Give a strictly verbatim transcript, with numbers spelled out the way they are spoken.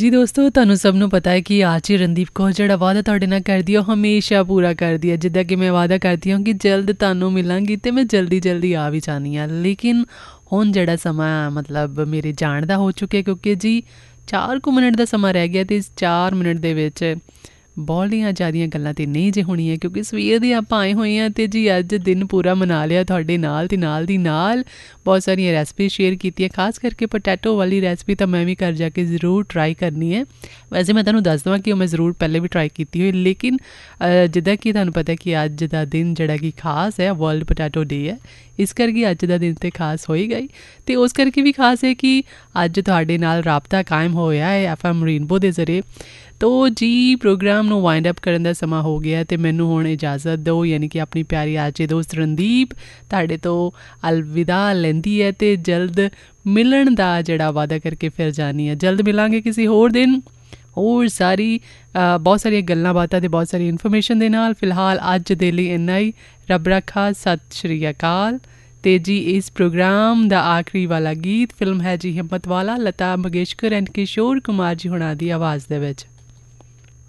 जी दोस्तों, ਤੁਹਾਨੂੰ ਸਭ ਨੂੰ ਪਤਾ ਹੈ ਕਿ ਆਰਚੀ ਰਣਦੀਪ ਕੌਰ ਜਿਹੜਾ ਵਾਅਦਾ ਤੁਹਾਡੇ ਨਾਲ ਕਰਦੀ ਹੈ ਉਹ ਹਮੇਸ਼ਾ ਪੂਰਾ ਕਰਦੀ ਹੈ। ਜਿੱਦਾਂ ਕਿ ਮੈਂ ਵਾਅਦਾ ਕਰਦੀ ਹਾਂ ਕਿ ਜਲਦ ਤੁਹਾਨੂੰ ਮਿਲਾਂਗੀ ਅਤੇ ਮੈਂ ਜਲਦੀ ਜਲਦੀ ਆ ਵੀ ਚਾਹੁੰਦੀ ਹਾਂ। ਲੇਕਿਨ ਹੁਣ ਜਿਹੜਾ ਸਮਾਂ ਮਤਲਬ ਮੇਰੇ ਜਾਣ ਦਾ ਹੋ ਚੁੱਕਿਆ, ਕਿਉਂਕਿ ਜੀ ਚਾਰ ਕੁ ਮਿੰਟ ਦਾ ਸਮਾਂ ਰਹਿ ਗਿਆ ਅਤੇ ਇਸ ਚਾਰ ਮਿੰਟ ਦੇ ਵਿੱਚ ਬਾਹਲੀਆਂ ਜ਼ਿਆਦੀਆਂ ਗੱਲਾਂ ਤਾਂ ਨਹੀਂ ਜੇ ਹੋਣੀਆਂ, ਕਿਉਂਕਿ ਸਵੇਰ ਦੇ ਆਪਾਂ ਆਏ ਹੋਏ ਹਾਂ ਅਤੇ ਜੀ ਅੱਜ ਦਿਨ ਪੂਰਾ ਮਨਾ ਲਿਆ ਤੁਹਾਡੇ ਨਾਲ। ਅਤੇ ਨਾਲ ਦੀ ਨਾਲ ਬਹੁਤ ਸਾਰੀਆਂ ਰੈਸਪੀ ਸ਼ੇਅਰ ਕੀਤੀਆਂ, ਖਾਸ ਕਰਕੇ ਪੋਟੈਟੋ ਵਾਲੀ ਰੈਸਪੀ ਤਾਂ ਮੈਂ ਵੀ ਘਰ ਜਾ ਕੇ ਜ਼ਰੂਰ ਟਰਾਈ ਕਰਨੀ ਹੈ। ਵੈਸੇ ਮੈਂ ਤੁਹਾਨੂੰ ਦੱਸ ਦੇਵਾਂ ਕਿ ਉਹ ਮੈਂ ਜ਼ਰੂਰ ਪਹਿਲੇ ਵੀ ਟਰਾਈ ਕੀਤੀ ਹੋਈ, ਲੇਕਿਨ ਜਿੱਦਾਂ ਕਿ ਤੁਹਾਨੂੰ ਪਤਾ ਕਿ ਅੱਜ ਦਾ ਦਿਨ ਜਿਹੜਾ ਕਿ ਖਾਸ ਹੈ, ਵਰਲਡ ਪੋਟੈਟੋ ਡੇ ਹੈ, ਇਸ ਕਰਕੇ ਅੱਜ ਦਾ ਦਿਨ ਤਾਂ ਖਾਸ ਹੋਏਗਾ ਹੀ। ਅਤੇ ਉਸ ਕਰਕੇ ਵੀ ਖਾਸ ਹੈ ਕਿ ਅੱਜ ਤੁਹਾਡੇ ਨਾਲ ਰਾਬਤਾ ਕਾਇਮ ਹੋਇਆ ਹੈ ਐਫ ਐਮ ਰੇਨਬੋ ਦੇ ਜ਼ਰੀਏ। ਤੋ ਜੀ ਪ੍ਰੋਗਰਾਮ ਨੂੰ ਵਾਈਂਡ ਅਪ ਕਰਨ ਦਾ ਸਮਾਂ ਹੋ ਗਿਆ ਅਤੇ ਮੈਨੂੰ ਹੁਣ ਇਜਾਜ਼ਤ ਦਿਓ, ਯਾਨੀ ਕਿ ਆਪਣੀ ਪਿਆਰੀ ਆਰਜੇ ਦੋਸਤ ਰਣਦੀਪ ਤੁਹਾਡੇ ਤੋਂ ਅਲਵਿਦਾ ਲੈਂਦੀ ਹੈ ਅਤੇ ਜਲਦ ਮਿਲਣ ਦਾ ਜਿਹੜਾ ਵਾਅਦਾ ਕਰਕੇ ਫਿਰ ਜਾਣੀ ਹੈ। ਜਲਦ ਮਿਲਾਂਗੇ ਕਿਸੇ ਹੋਰ ਦਿਨ, ਹੋਰ ਸਾਰੀ ਬਹੁਤ ਸਾਰੀਆਂ ਗੱਲਾਂ ਬਾਤਾਂ ਅਤੇ ਬਹੁਤ ਸਾਰੀ ਇਨਫੋਰਮੇਸ਼ਨ ਦੇ ਨਾਲ। ਫਿਲਹਾਲ ਅੱਜ ਦੇ ਲਈ ਇੰਨਾ ਹੀ। ਰੱਬ ਰੱਖਾ, ਸਤਿ ਸ਼੍ਰੀ ਅਕਾਲ। ਅਤੇ ਜੀ ਇਸ ਪ੍ਰੋਗਰਾਮ ਦਾ ਆਖਰੀ ਵਾਲਾ ਗੀਤ ਫਿਲਮ ਹੈ ਜੀ ਹਿੰਮਤ ਵਾਲਾ, ਲਤਾ ਮੰਗੇਸ਼ਕਰ ਐਂਡ ਕਿਸ਼ੋਰ ਕੁਮਾਰ ਜੀ ਹੁਣਾਂ ਦੀ ਆਵਾਜ਼ ਦੇ ਵਿੱਚ।